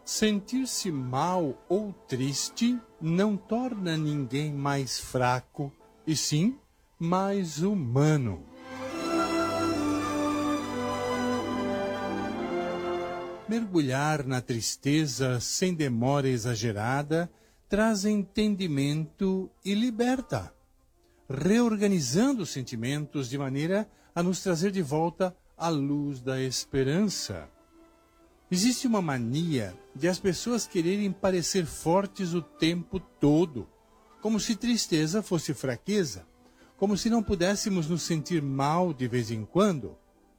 Sentir-se mal ou triste não torna ninguém mais fraco, e sim mais humano. Mergulhar na tristeza sem demora exagerada traz entendimento e liberta, reorganizando os sentimentos de maneira a nos trazer de volta à luz da esperança. Existe uma mania de as pessoas quererem parecer fortes o tempo todo, como se tristeza fosse fraqueza, como se não pudéssemos nos sentir mal de vez em quando.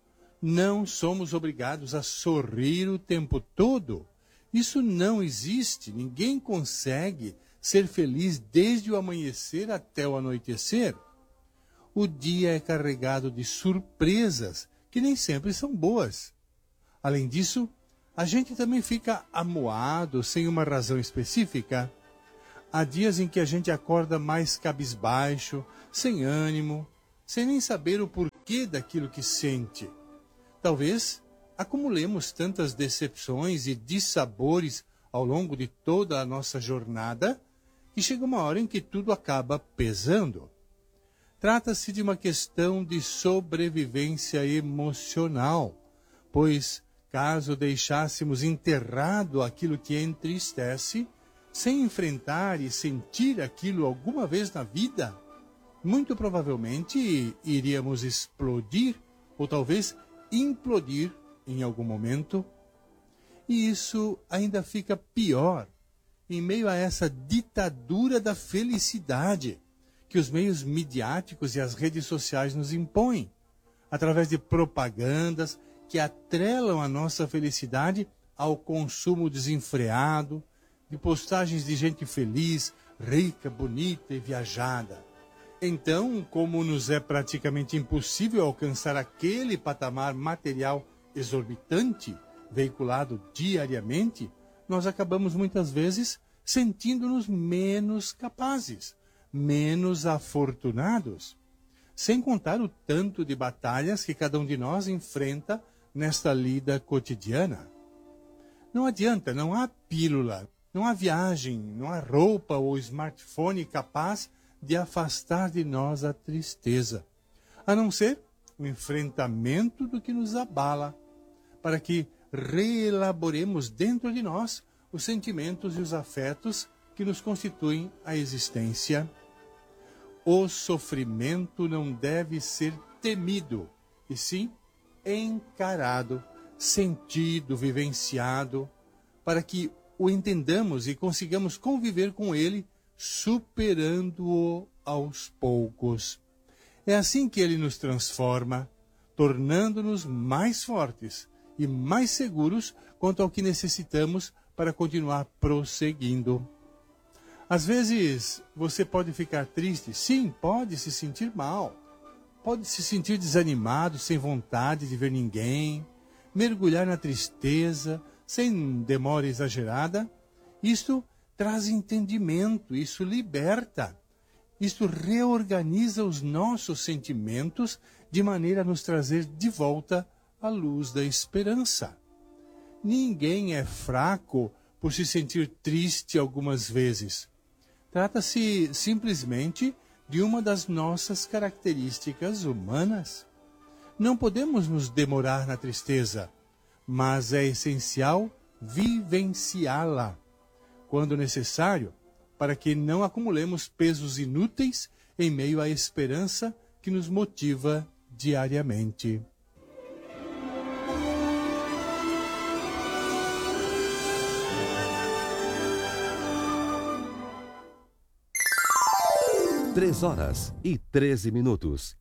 Não somos obrigados a sorrir o tempo todo. Isso não existe. Ninguém consegue ser feliz desde o amanhecer até o anoitecer. O dia é carregado de surpresas que nem sempre são boas. Além disso, a gente também fica amuado sem uma razão específica. Há dias em que a gente acorda mais cabisbaixo, sem ânimo, sem nem saber o porquê daquilo que sente. Talvez acumulemos tantas decepções e dissabores ao longo de toda a nossa jornada que chega uma hora em que tudo acaba pesando. Trata-se de uma questão de sobrevivência emocional, pois caso deixássemos enterrado aquilo que entristece, sem enfrentar e sentir aquilo alguma vez na vida, muito provavelmente iríamos explodir ou talvez implodir em algum momento. E isso ainda fica pior em meio a essa ditadura da felicidade que os meios midiáticos e as redes sociais nos impõem, através de propagandas que atrelam a nossa felicidade ao consumo desenfreado, de postagens de gente feliz, rica, bonita e viajada. Então, como nos é praticamente impossível alcançar aquele patamar material exorbitante, veiculado diariamente, nós acabamos muitas vezes sentindo-nos menos capazes, menos afortunados, sem contar o tanto de batalhas que cada um de nós enfrenta nesta lida cotidiana. Não adianta, não há pílula, não há viagem, não há roupa ou smartphone capaz de afastar de nós a tristeza, a não ser o enfrentamento do que nos abala, para que reelaboremos dentro de nós os sentimentos e os afetos que nos constituem a existência. O sofrimento não deve ser temido, e sim encarado, sentido, vivenciado, para que o entendamos e consigamos conviver com ele, superando-o aos poucos. É assim que ele nos transforma, tornando-nos mais fortes e mais seguros quanto ao que necessitamos para continuar prosseguindo. Às vezes, você pode ficar triste, sim, pode se sentir mal, pode se sentir desanimado, sem vontade de ver ninguém, mergulhar na tristeza, sem demora exagerada. Isto traz entendimento, isso liberta, isso reorganiza os nossos sentimentos de maneira a nos trazer de volta à luz da esperança. Ninguém é fraco por se sentir triste algumas vezes. Trata-se simplesmente de uma das nossas características humanas. Não podemos nos demorar na tristeza, mas é essencial vivenciá-la, quando necessário, para que não acumulemos pesos inúteis em meio à esperança que nos motiva diariamente. Três horas e 13 minutos.